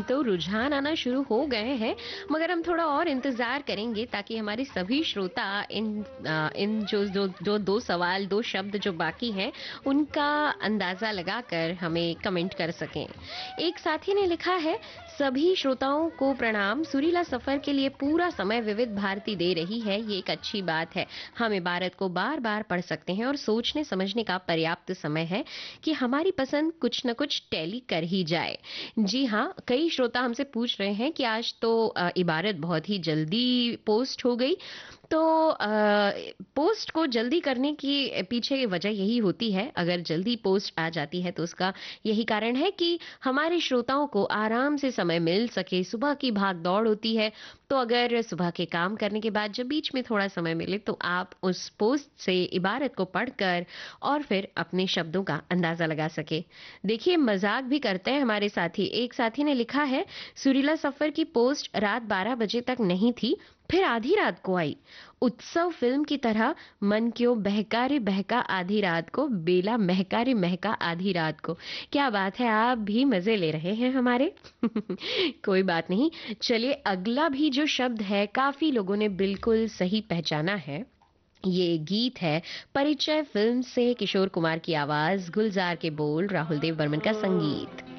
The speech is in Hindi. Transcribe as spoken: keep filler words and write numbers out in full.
तो रुझान आना शुरू हो गए हैं, मगर हम थोड़ा और इंतज़ार करेंगे ताकि हमारे सभी श्रोता इन अ, इन जो जो जो दो सवाल, दो शब्द जो बाकी हैं, उनका अंदाज़ा लगाकर हमें कमेंट कर सकें। एक साथी ने लिखा है, सभी श्रोताओं को प्रणाम, सुरीला सफ़र के लिए पूरा समय विविध भारती दे रही है, ये एक अच्छी बात है। हम इबारत को बार-बार पढ़ सकते हैं और सोचने समझने का पर्याप्त समय है कि हमारी पसंद कुछ न कुछ टैली कर ही जाए। जी हाँ, कई श्रोता हमसे पूछ रहे हैं कि आज तो अ, इबारत बहुत ही जल्दी पोस्ट हो गई। तो अ, पोस्ट को जल्दी करने की पीछे वजह यही होती है, अगर जल्दी पोस्ट आ जाती है तो उसका यही कारण है कि हमारे श्रोताओं को आराम से समय मिल सके। सुबह की भाग-दौड़ होती है, तो अगर सुबह के काम करने के बाद जब बीच में थोड़ा समय मिले तो आप उस पोस्ट से इबारत को पढ़कर और फिर अपने शब्दों का अंदाज़ा लगा सके। देखिए, मज़ाक भी करते हैं हमारे साथी। एक साथी ने लिखा है, सुरीला सफ़र की पोस्ट रात बारह बजे तक नहीं थी, फिर आधी रात को आई। उत्सव फिल्म की तरह मन क्यों बहका रे बहका आधी रात को, बेला महका रे महका आधी रात को। क्या बात है, आप भी मज़े ले रहे हैं हमारे। कोई बात नहीं। चलिए, अगला भी जो शब्द है, काफ़ी लोगों ने बिल्कुल सही पहचाना है। ये गीत है परिचय फिल्म से, किशोर कुमार की आवाज़, गुलजार के बोल, राहुल देव बर्मन का संगीत।